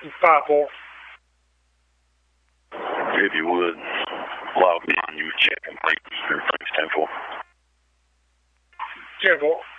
5-4. If you would, log me on. You would check complete. Everything's 10-4. 10-4.